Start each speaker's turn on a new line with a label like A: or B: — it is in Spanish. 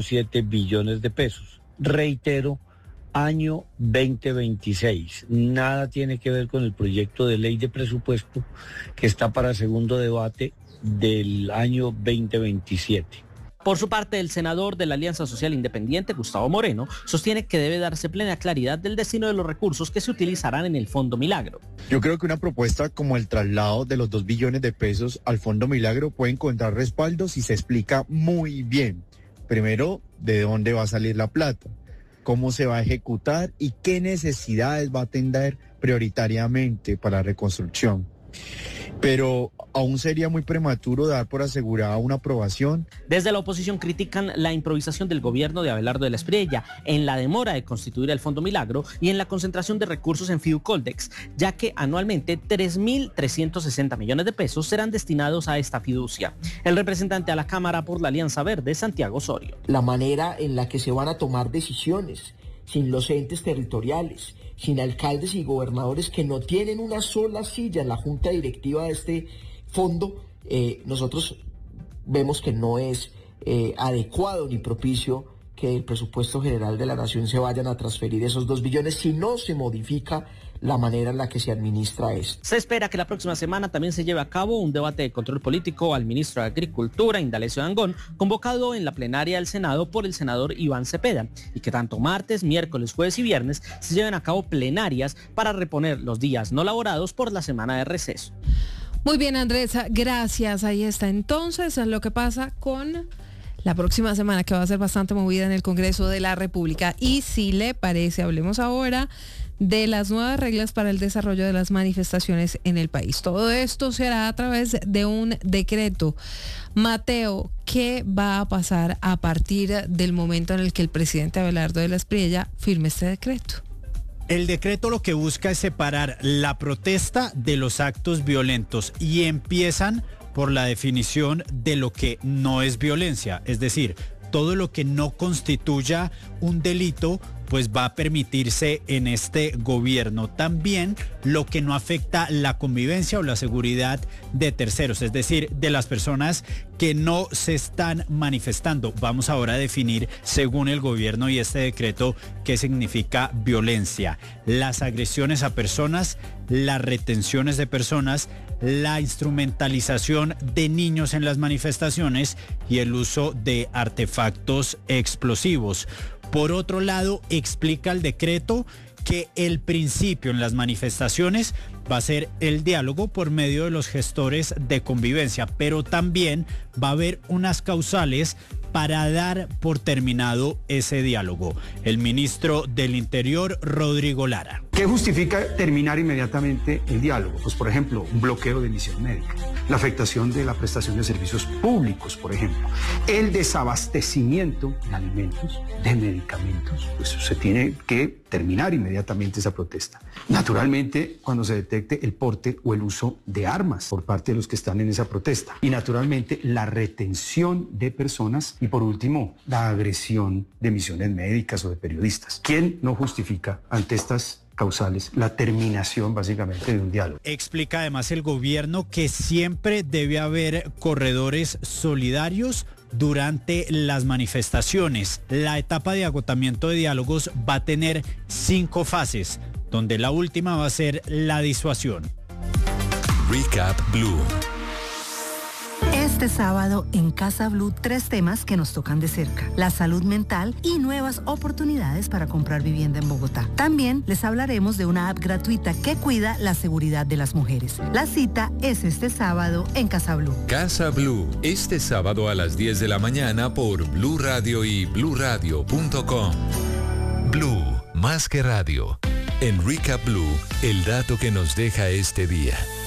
A: 7 billones de pesos. Reitero, año 2026. Nada tiene que ver con el proyecto de ley de presupuesto que está para segundo debate del año 2027.
B: Por su parte, el senador de la Alianza Social Independiente, Gustavo Moreno, sostiene que debe darse plena claridad del destino de los recursos que se utilizarán en el Fondo Milagro.
C: Yo creo que una propuesta como el traslado de los 2 billones de pesos al Fondo Milagro puede encontrar respaldo si se explica muy bien. Primero, de dónde va a salir la plata, cómo se va a ejecutar y qué necesidades va a atender prioritariamente para la reconstrucción. Pero aún sería muy prematuro dar por asegurada una aprobación.
B: Desde la oposición critican la improvisación del gobierno de Abelardo de la Espriella en la demora de constituir el Fondo Milagro y en la concentración de recursos en Fiducoldex, ya que anualmente 3.360 millones de pesos serán destinados a esta fiducia. El representante a la Cámara por la Alianza Verde, Santiago Osorio.
D: La manera en la que se van a tomar decisiones sin los entes territoriales, sin alcaldes y gobernadores que no tienen una sola silla en la junta directiva de este fondo, nosotros vemos que no es adecuado ni propicio que el presupuesto general de la nación se vayan a transferir esos 2 billones si no se modifica la manera en la que se administra esto.
B: Se espera que la próxima semana también se lleve a cabo un debate de control político al ministro de Agricultura, Indalecio Dangond, convocado en la plenaria del Senado por el senador Iván Cepeda, y que tanto martes, miércoles, jueves y viernes se lleven a cabo plenarias para reponer los días no laborados por la semana de receso.
E: Muy bien, Andrés, gracias. Ahí está entonces lo que pasa con la próxima semana, que va a ser bastante movida en el Congreso de la República. Y si le parece, hablemos ahora de las nuevas reglas para el desarrollo de las manifestaciones en el país. Todo esto se hará a través de un decreto. Mateo, ¿qué va a pasar a partir del momento en el que el presidente Abelardo de la Espriella firme este decreto?
F: El decreto lo que busca es separar la protesta de los actos violentos y empiezan por la definición de lo que no es violencia, es decir, todo lo que no constituya un delito pues va a permitirse en este gobierno. También lo que no afecta la convivencia o la seguridad de terceros, es decir, de las personas que no se están manifestando. Vamos ahora a definir, según el gobierno y este decreto, qué significa violencia. Las agresiones a personas, las retenciones de personas, la instrumentalización de niños en las manifestaciones y el uso de artefactos explosivos. Por otro lado, explica el decreto que el principio en las manifestaciones va a ser el diálogo por medio de los gestores de convivencia, pero también va a haber unas causales para dar por terminado ese diálogo. El ministro del Interior, Rodrigo Lara.
G: ¿Qué justifica terminar inmediatamente el diálogo? Pues, por ejemplo, un bloqueo de emisión médica, la afectación de la prestación de servicios públicos, por ejemplo, el desabastecimiento de alimentos, de medicamentos. Pues se tiene que terminar inmediatamente esa protesta. Naturalmente, cuando se detecte el porte o el uso de armas por parte de los que están en esa protesta. Y naturalmente, la retención de personas. Y por último, la agresión de misiones médicas o de periodistas. ¿Quién no justifica ante estas causales la terminación básicamente de un diálogo?
F: Explica además el gobierno que siempre debe haber corredores solidarios durante las manifestaciones. La etapa de agotamiento de diálogos va a tener 5 fases, donde la última va a ser la disuasión.
H: Recap Blue.
I: Este sábado en Casa Blue 3 temas que nos tocan de cerca: la salud mental y nuevas oportunidades para comprar vivienda en Bogotá. También les hablaremos de una app gratuita que cuida la seguridad de las mujeres. La cita es este sábado en Casa Blue.
H: Casa Blue, este sábado a las 10 de la mañana por Blue Radio y bluradio.com. Blue, más que radio. En Recap Blue, el dato que nos deja este día.